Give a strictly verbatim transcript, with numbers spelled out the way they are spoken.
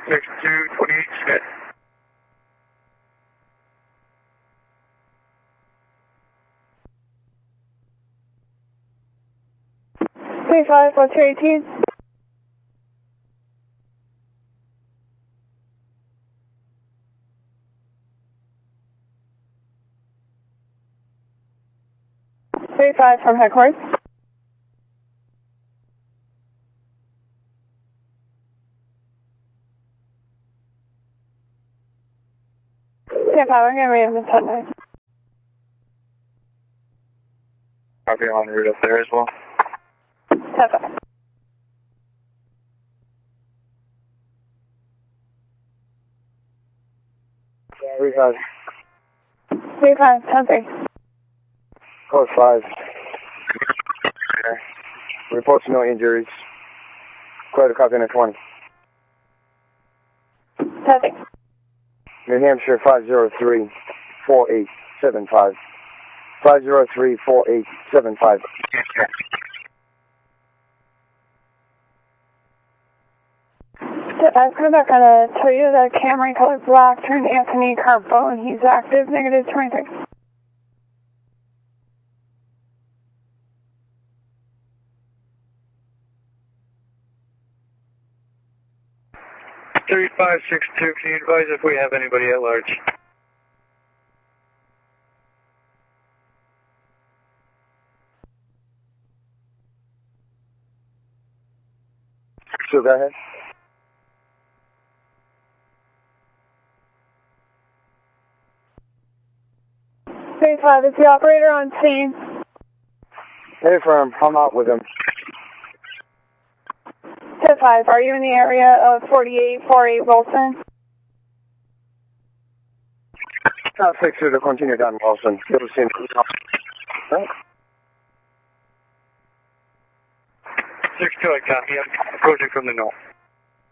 six two, twenty-eight, Smith. twenty-five, what's your eighteen? thirty-five from headquarters. ten five, I'm going to read him in ten nine. Copy on route up there as well. ten five. thirty-five. thirty-five, ten three. Code five. Reports no injuries. Clear to copy in a twenty. ten three. New Hampshire five zero three, four eight seven five. five zero three, four eight seven five. I've come back on a Toyota Camry color black turned Anthony Carbone. He's active, negative twenty-three. thirty-five six two, can you advise if we have anybody at large? So go ahead. thirty-five, is the operator on scene? Hey, firm, I'm out with him. ten five, are you in the area of forty-eight forty-eight Wilson? I'll fix you to continue down Wilson. You'll see. Huh? six two, I copy. I'm approaching from the north.